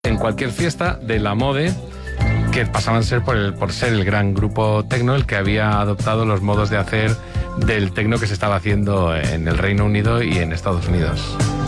en cualquier fiesta de la Mode, que pasaban a ser por ser el gran grupo techno el que había adoptado los modos de hacer del techno que se estaba haciendo en el Reino Unido y en Estados Unidos.